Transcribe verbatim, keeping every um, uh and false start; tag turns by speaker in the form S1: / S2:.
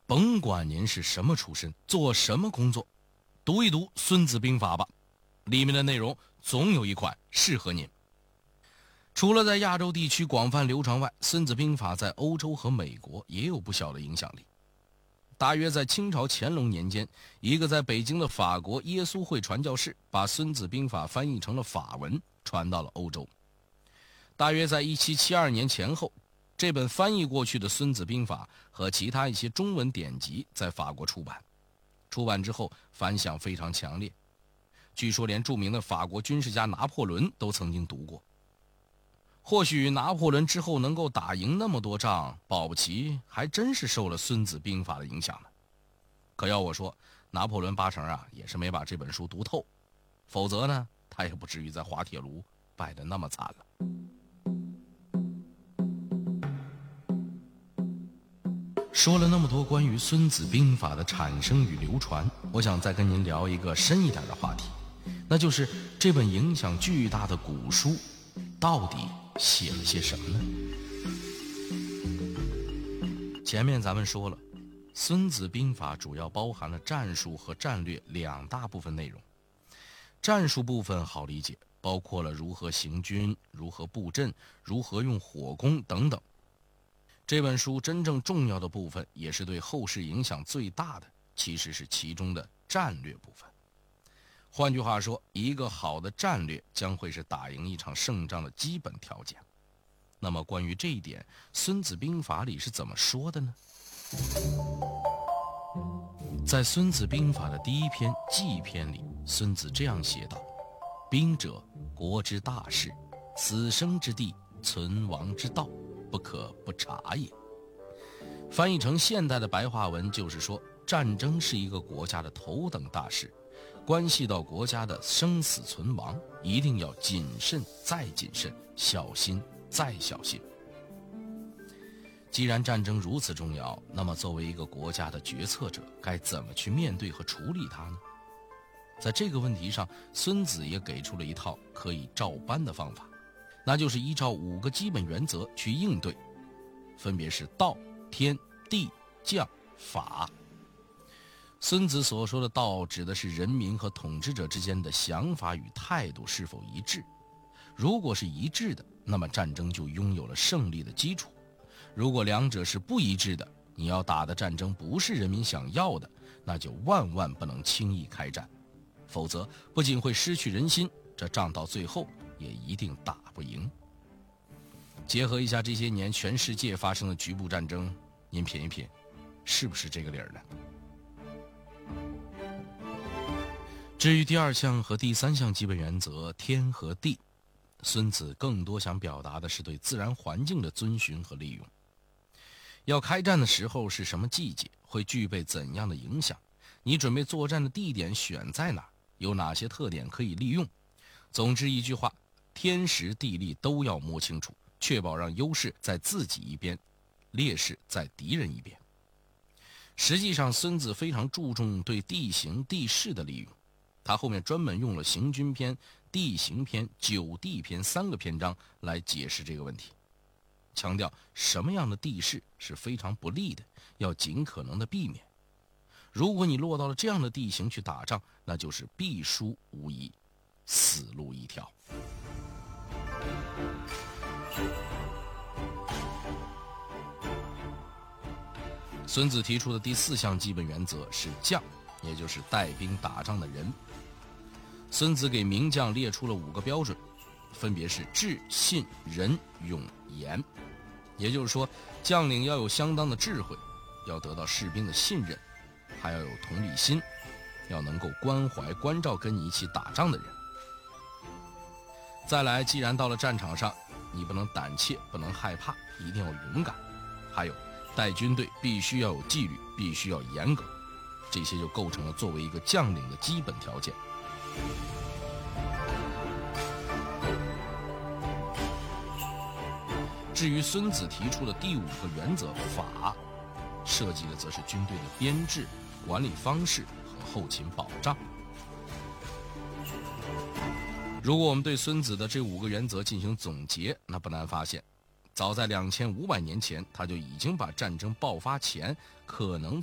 S1: 甭管您是什么出身，做什么工作，读一读《孙子兵法》吧，里面的内容总有一款适合您。除了在亚洲地区广泛流传外，《孙子兵法》在欧洲和美国也有不小的影响力。大约在清朝乾隆年间，一个在北京的法国耶稣会传教士把《孙子兵法》翻译成了法文，传到了欧洲。大约在一七七二年前后，这本翻译过去的《孙子兵法》和其他一些中文典籍在法国出版。出版之后反响非常强烈，据说连著名的法国军事家拿破仑都曾经读过。或许拿破仑之后能够打赢那么多仗，保不齐还真是受了《孙子兵法》的影响呢。可要我说，拿破仑八成啊也是没把这本书读透，否则呢，他也不至于在滑铁卢败得那么惨了。说了那么多关于《孙子兵法》的产生与流传，我想再跟您聊一个深一点的话题，那就是这本影响巨大的古书到底写了些什么呢？前面咱们说了，《孙子兵法》主要包含了战术和战略两大部分内容。战术部分好理解，包括了如何行军、如何布阵、如何用火攻等等。这本书真正重要的部分，也是对后世影响最大的，其实是其中的战略部分。换句话说，一个好的战略将会是打赢一场胜仗的基本条件。那么关于这一点，《孙子兵法》里是怎么说的呢？在《孙子兵法》的第一篇纪篇里，孙子这样写道：兵者，国之大事，死生之地，存亡之道，不可不察也。翻译成现代的白话文就是说，战争是一个国家的头等大事，关系到国家的生死存亡，一定要谨慎再谨慎，小心再小心。既然战争如此重要，那么作为一个国家的决策者，该怎么去面对和处理它呢？在这个问题上，孙子也给出了一套可以照搬的方法，那就是依照五个基本原则去应对，分别是道、天、地、将、法。孙子所说的道，指的是人民和统治者之间的想法与态度是否一致。如果是一致的，那么战争就拥有了胜利的基础。如果两者是不一致的，你要打的战争不是人民想要的，那就万万不能轻易开战，否则不仅会失去人心，这仗到最后也一定打不赢。结合一下这些年全世界发生的局部战争，您品一品，是不是这个理儿呢？至于第二项和第三项基本原则天和地，孙子更多想表达的是对自然环境的遵循和利用。要开战的时候是什么季节，会具备怎样的影响，你准备作战的地点选在哪，有哪些特点可以利用。总之一句话，天时地利都要摸清楚，确保让优势在自己一边，劣势在敌人一边。实际上孙子非常注重对地形地势的利用，他后面专门用了行军篇、地形篇、九地篇三个篇章来解释这个问题，强调什么样的地势是非常不利的，要尽可能的避免。如果你落到了这样的地形去打仗，那就是必输无疑，死路一条。孙子提出的第四项基本原则是将，也就是带兵打仗的人。孙子给名将列出了五个标准，分别是智、信、仁、勇、严。也就是说，将领要有相当的智慧，要得到士兵的信任，还要有同理心，要能够关怀关照跟你一起打仗的人。再来，既然到了战场上，你不能胆怯，不能害怕，一定要勇敢。还有，带军队必须要有纪律，必须要严格，这些就构成了作为一个将领的基本条件。至于孙子提出的第五个原则法，涉及的则是军队的编制、管理方式和后勤保障。如果我们对孙子的这五个原则进行总结，那不难发现，早在两千五百年前，他就已经把战争爆发前可能